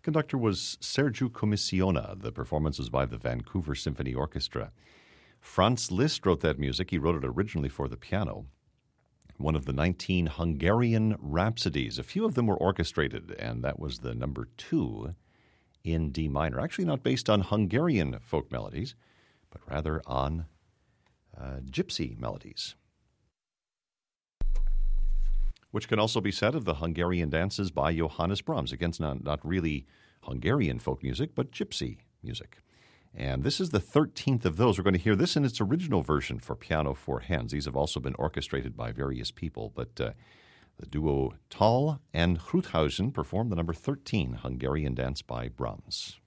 Conductor was Sergiu Commissiona. The performance was by the Vancouver Symphony Orchestra. Franz Liszt wrote that music. He wrote it originally for the piano. One of the 19 Hungarian Rhapsodies. A few of them were orchestrated, and that was the number 2 in D minor. Actually not based on Hungarian folk melodies, but rather on gypsy melodies. Which can also be said of the Hungarian dances by Johannes Brahms. Again, it's not really Hungarian folk music, but gypsy music. And this is the 13th of those. We're going to hear this in its original version for piano, 4 hands. These have also been orchestrated by various people, but the duo Tal and Gruthausen performed the number 13 Hungarian dance by Brahms.